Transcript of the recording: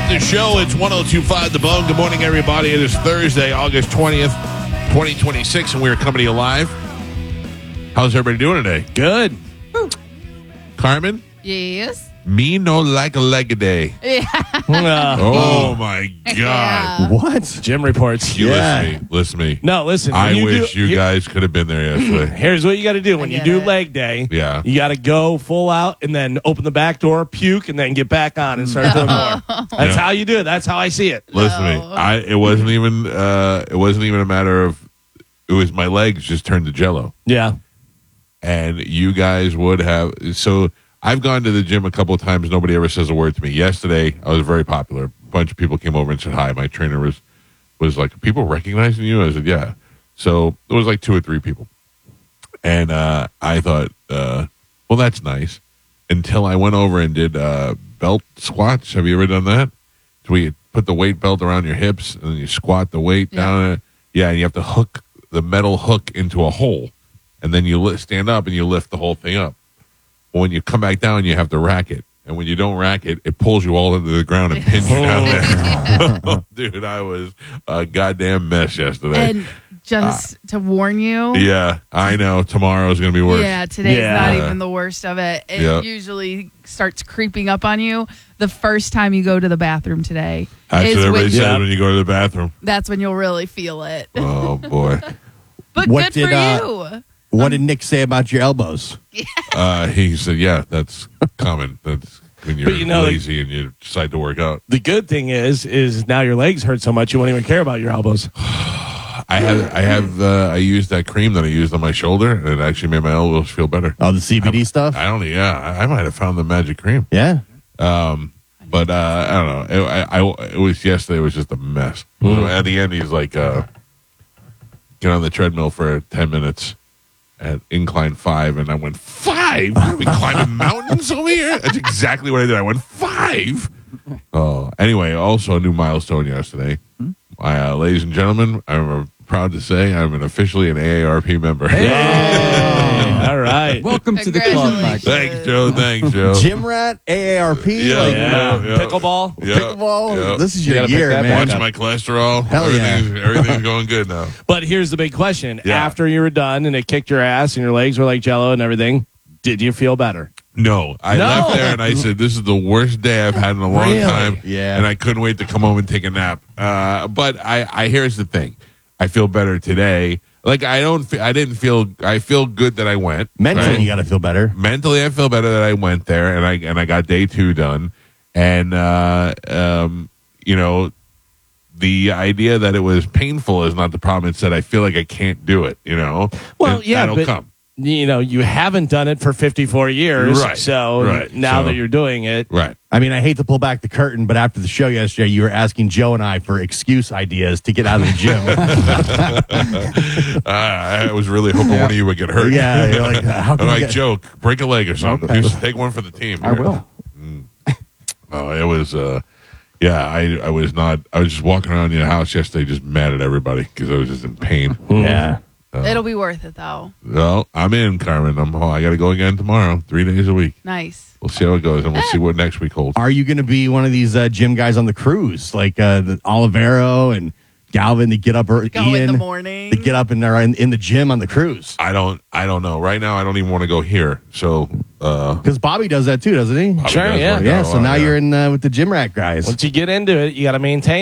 start the show. It's 102.5 The Bone. Good morning, everybody. It is Thursday, August 20th, 2026, and we are coming to you live. How's everybody doing today? Good. Carmen? Yes. Me no like a leg a day. Oh, my God. Yeah. What? Jim reports. You listen to me. No, listen. I wish you guys could have been there yesterday. Here's what you got to do when you get do it. leg day. Yeah. You got to go full out and then open the back door, puke, and then get back on and start doing more. That's how you do it. That's how I see it. Listen to me. It wasn't even a matter of, it was my legs just turned to jello. Yeah. And you guys would have. So I've gone to the gym a couple of times. Nobody ever says a word to me. Yesterday, I was very popular. A bunch of people came over and said hi. My trainer was like, "People recognizing you?" I said, "Yeah." So it was like 2 or 3 people. And I thought, well, that's nice. Until I went over and did belt squats. Have you ever done that? So we put the weight belt around your hips and then you squat the weight down it. Yeah, and you have to hook the metal hook into a hole. And then you stand up and you lift the whole thing up. Well, when you come back down, you have to rack it. And when you don't rack it, it pulls you all into the ground and pins you down there. Dude, I was a goddamn mess yesterday. And just to warn you. Yeah, I know. Tomorrow's going to be worse. Yeah, today's not even the worst of it. It usually starts creeping up on you the first time you go to the bathroom today. That's what everybody says when you go to the bathroom. That's when you'll really feel it. Oh, boy. But What good did, for you. What did Nick say about your elbows? He said, yeah, that's common. That's when you're lazy and you decide to work out. The good thing is now your legs hurt so much you won't even care about your elbows. I used that cream that I used on my shoulder, and it actually made my elbows feel better. Oh, the CBD stuff? I might have found the magic cream. Yeah. But I don't know. It was yesterday. It was just a mess. So at the end, he's like, get on the treadmill for 10 minutes at incline 5, and I went 5. Are we climbing mountains over here? That's exactly what I did. I went 5. Oh, anyway, also a new milestone yesterday. Ladies and gentlemen, I'm proud to say I'm officially an AARP member. All right. Welcome to the club, Mike. Thanks, Joe. Gym rat, AARP, Yeah. Pickleball. Yeah. pickleball. Yeah. This is You your gotta pick year, that man. Watching my cholesterol. Hell yeah. Everything's going good now. But here's the big question. Yeah. After you were done and it kicked your ass and your legs were like jello and everything, did you feel better? No, I left there and I said, this is the worst day I've had in a long time. Yeah. And I couldn't wait to come home and take a nap. But I here's the thing. I feel better today. Like I feel good that I went. Mentally, right? you got to feel better. Mentally, I feel better that I went there and I got day 2 done. And, the idea that it was painful is not the problem. It's that I feel like I can't do it, Well, And that'll but, come. You haven't done it for 54 years. Right, So right. now So- that you're doing it. Right. I mean, I hate to pull back the curtain, but after the show yesterday, you were asking Joe and I for excuse ideas to get out of the gym. I was really hoping one of you would get hurt. Yeah, you're like, how I'm can I like, get... Joe, break a leg or something. Just take one for the team. I will. Oh, it was, I was just walking around the house yesterday just mad at everybody because I was just in pain. Yeah. It'll be worth it, though. Well, I'm in, Carmen. I got to go again tomorrow, 3 days a week. Nice. We'll see how it goes, and we'll see what next week holds. Are you going to be one of these gym guys on the cruise, like the Olivero and Galvin, to get up, or Go Ian, in the morning. to get up and they're in the gym on the cruise? I don't know. Right now, I don't even want to go here. So, Because Bobby does that too, doesn't he? Bobby Sure, does yeah. work Yeah, out a so lot, now yeah. you're in with the gym rat guys. Once you get into it, you got to maintain